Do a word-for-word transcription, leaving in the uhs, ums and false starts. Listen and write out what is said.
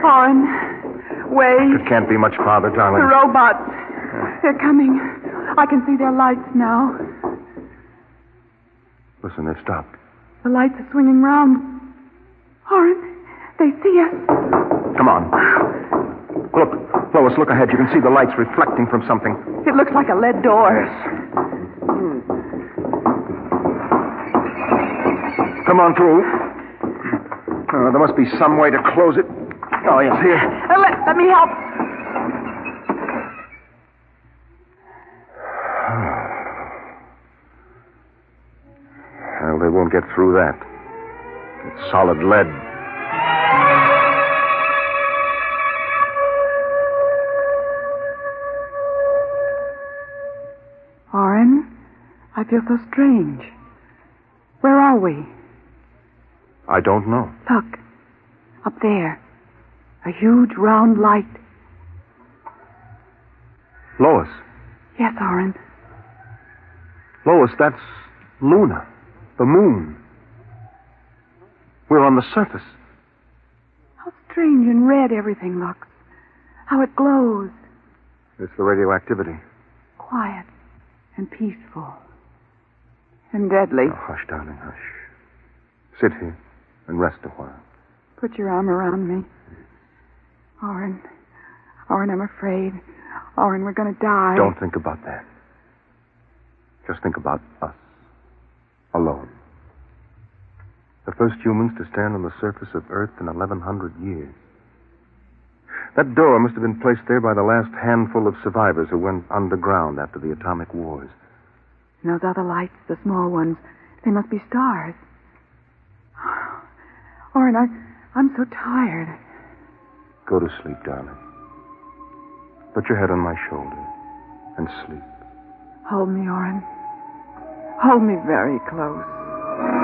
Oren, wait. It can't be much farther, darling. The robots. They're coming. I can see their lights now. Listen, they've stopped. The lights are swinging round. Oren, they see us. Come on. Look, Lois, look ahead. You can see the lights reflecting from something. It looks like a lead door. Yes. Come on through. Oh, there must be some way to close it. Oh, yes, here. Uh, let, let me help. Well, they won't get through that. It's solid lead. Oren, I feel so strange. Where are we? I don't know. Look, up there. A huge round light. Lois. Yes, Oren. Lois, that's Luna, the moon. We're on the surface. How strange and red everything looks. How it glows. It's the radioactivity. Quiet and peaceful. And deadly. Oh, hush, darling, hush. Sit here and rest a while. Put your arm around me. Oren. Oren, I'm afraid. Oren, we're going to die. Don't think about that. Just think about us. Alone. The first humans to stand on the surface of Earth in eleven hundred years. That door must have been placed there by the last handful of survivors who went underground after the atomic wars. And those other lights, the small ones, they must be stars. Oren, I, I'm so tired. Go to sleep, darling. Put your head on my shoulder and sleep. Hold me, Oren. Hold me very close.